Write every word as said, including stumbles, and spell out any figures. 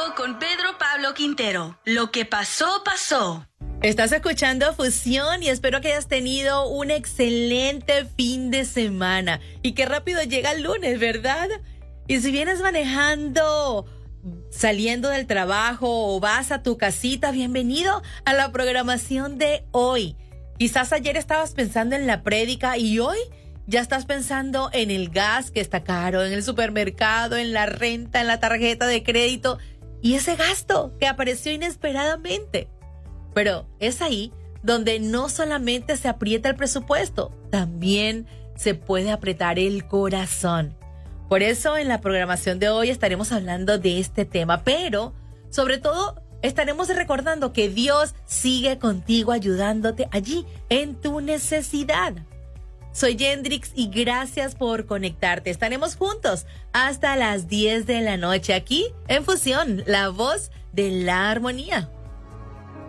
Info con Pedro Pablo Quintero. Lo que pasó, pasó. Estás escuchando Fusión y espero que hayas tenido un excelente fin de semana. Y qué rápido llega el lunes, ¿verdad? Y si vienes manejando, saliendo del trabajo o vas a tu casita, bienvenido a la programación de hoy. Quizás ayer estabas pensando en la prédica y hoy ya estás pensando en el gas que está caro, en el supermercado, en la renta, en la tarjeta de crédito y ese gasto que apareció inesperadamente. Pero es ahí donde no solamente se aprieta el presupuesto, también se puede apretar el corazón. Por eso en la programación de hoy estaremos hablando de este tema, pero sobre todo estaremos recordando que Dios sigue contigo ayudándote allí en tu necesidad. Soy Yendrix y gracias por conectarte. Estaremos juntos hasta las diez de la noche aquí en Fusión, la voz de la armonía.